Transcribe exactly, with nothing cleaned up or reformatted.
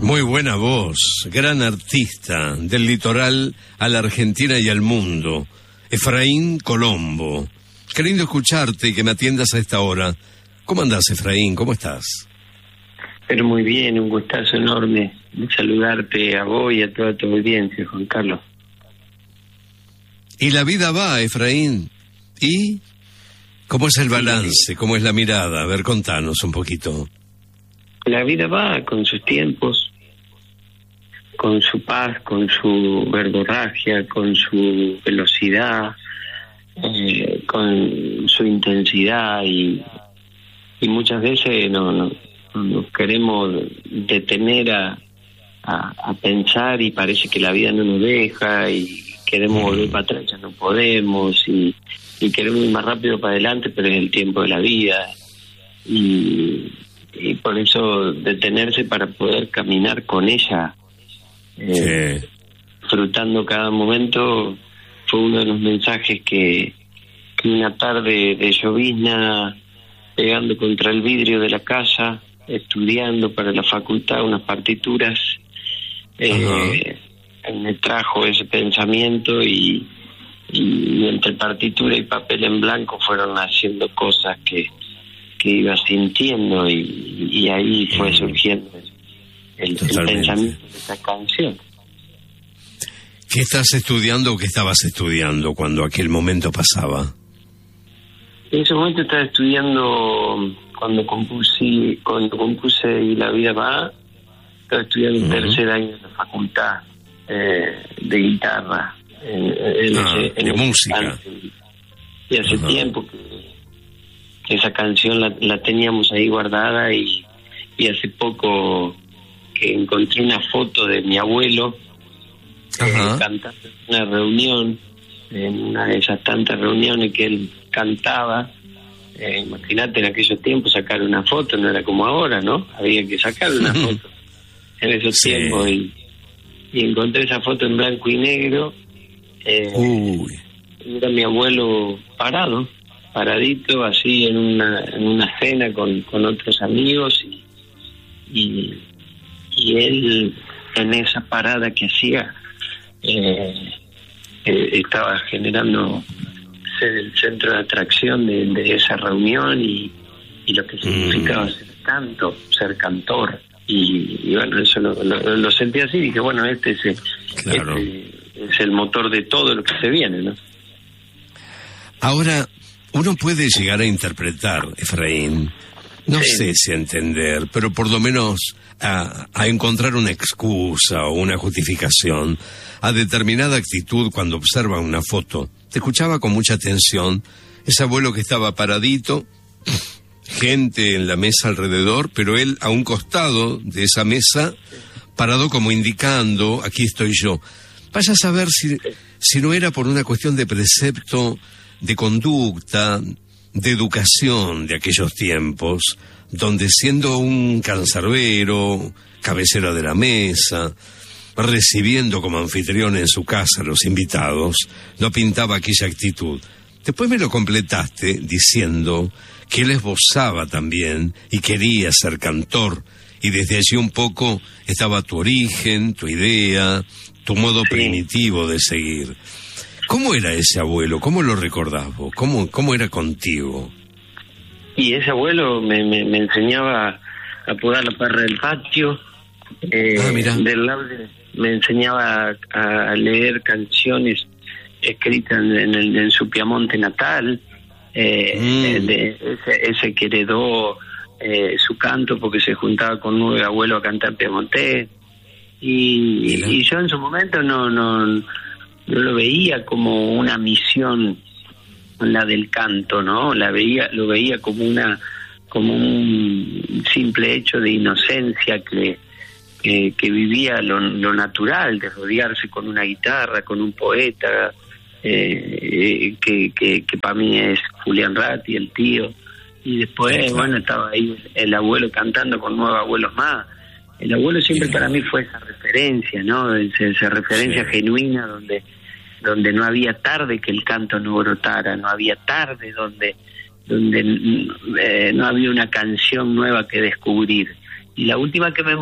Muy buena voz, gran artista, del litoral a la Argentina y al mundo, Efraín Colombo. Qué lindo escucharte y que me atiendas a esta hora. ¿Cómo andás, Efraín? ¿Cómo estás? Pero muy bien, un gustazo enorme de saludarte a vos y a toda tu audiencia, Juan Carlos. Y la vida va, Efraín. ¿Y cómo es el balance? ¿Cómo es la mirada? A ver, contanos un poquito. La vida va con sus tiempos, con su paz, con su verborragia, con su velocidad, eh, con su intensidad y, y muchas veces no, no, nos queremos detener a, a, a pensar y parece que la vida no nos deja y queremos volver para atrás, ya no podemos y, y queremos ir más rápido para adelante, pero es el tiempo de la vida y, y por eso detenerse para poder caminar con ella, eh, sí. disfrutando cada momento, fue uno de los mensajes que, que una tarde de llovizna, pegando contra el vidrio de la casa, estudiando para la facultad unas partituras, eh, me trajo ese pensamiento y, y entre partitura y papel en blanco fueron haciendo cosas que, que iba sintiendo y, y ahí fue surgiendo el, el pensamiento de esta canción. ¿Qué estás estudiando o qué estabas estudiando cuando aquel momento pasaba? En ese momento estaba estudiando, cuando compuse, cuando compuse Y la vida va, estaba estudiando el uh-huh. tercer año de la facultad eh, de guitarra. En, en ah, ese, en de ese música. Instante. Y hace uh-huh. tiempo que, que esa canción la, la teníamos ahí guardada y, y hace poco que encontré una foto de mi abuelo uh-huh. eh, cantando en una reunión, en una de esas tantas reuniones que él cantaba. Eh, imagínate, en aquellos tiempos sacar una foto no era como ahora, ¿no? Había que sacar una foto en esos sí. tiempos y, y encontré esa foto en blanco y negro. Eh, Uy. Era mi abuelo parado, paradito así en una en una cena con, con otros amigos y, y y él en esa parada que hacía eh, eh, estaba generando ser el centro de atracción de, de esa reunión y, y lo que significaba mm. ser canto, ser cantor y, y bueno, eso lo, lo, lo sentí así y dije, bueno, este es el, claro. este es el motor de todo lo que se viene, ¿no? Ahora, uno puede llegar a interpretar, Efraín, no sí. sé si a entender, pero por lo menos a, a encontrar una excusa o una justificación a determinada actitud cuando observa una foto. Te escuchaba con mucha atención, ese abuelo que estaba paradito, gente en la mesa alrededor, pero él a un costado de esa mesa, parado como indicando, aquí estoy yo. Vaya a saber si, si no era por una cuestión de precepto, de conducta, de educación de aquellos tiempos, donde siendo un cancerbero, cabecera de la mesa, recibiendo como anfitrión en su casa a los invitados, no pintaba aquella actitud. Después me lo completaste diciendo que él esbozaba también y quería ser cantor, y desde allí un poco estaba tu origen, tu idea, tu modo sí. primitivo de seguir. ¿Cómo era ese abuelo? ¿Cómo lo recordás vos? ¿Cómo, cómo era contigo? Y ese abuelo me, me, me enseñaba a podar la parra del patio, eh, ah, mira. del lado de, me enseñaba a, a leer canciones escritas en, en, el, en su Piamonte natal, eh, mm. de, ese, ese que heredó eh, su canto porque se juntaba con nueve abuelos a cantar piamontés, y, y yo en su momento no... no yo lo veía como una misión, la del canto, ¿no? La veía, lo veía como una, como un simple hecho de inocencia que que, que vivía lo, lo natural de rodearse con una guitarra, con un poeta, eh, que, que, que para mí es Julián Ratti, el tío, y después, sí, claro. bueno, estaba ahí el abuelo cantando con nueve abuelos más. El abuelo siempre sí. para mí fue esa referencia, ¿no? Esa, esa referencia sí. genuina donde donde no había tarde que el canto no brotara, no había tarde donde donde eh, no había una canción nueva que descubrir. Y la última que me